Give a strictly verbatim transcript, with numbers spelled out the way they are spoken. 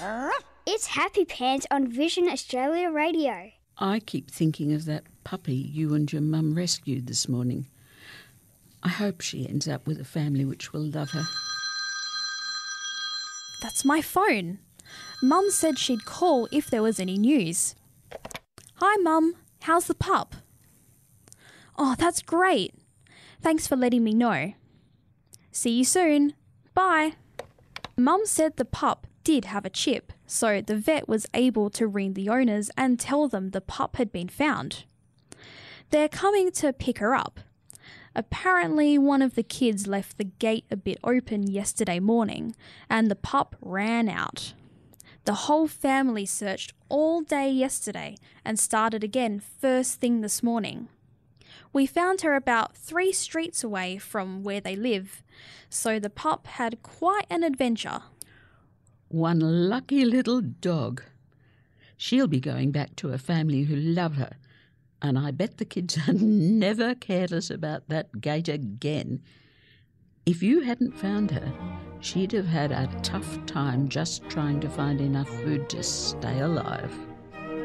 It's Happy Pants on Vision Australia Radio. I keep thinking of that puppy you and your mum rescued this morning. I hope she ends up with a family which will love her. That's my phone. Mum said she'd call if there was any news. Hi, Mum. How's the pup? Oh, that's great. Thanks for letting me know. See you soon. Bye. Mum said the pup did have a chip, so the vet was able to ring the owners and tell them the pup had been found. They're coming to pick her up. Apparently, one of the kids left the gate a bit open yesterday morning, and the pup ran out. The whole family searched all day yesterday and started again first thing this morning. We found her about three streets away from where they live, so the pup had quite an adventure. One lucky little dog. She'll be going back to a family who love her, and I bet the kids are never careless about that gate again. If you hadn't found her, she'd have had a tough time just trying to find enough food to stay alive.